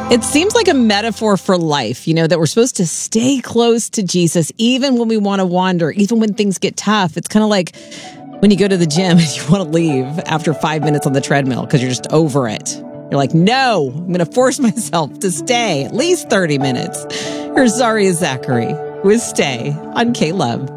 It seems like a metaphor for life, that we're supposed to stay close to Jesus even when we want to wander, even when things get tough. It's kind of like when you go to the gym and you want to leave after 5 minutes on the treadmill because you're just over it. You're like, no, I'm going to force myself to stay at least 30 minutes. Here's Zaria Zachary with Stay on K-Love.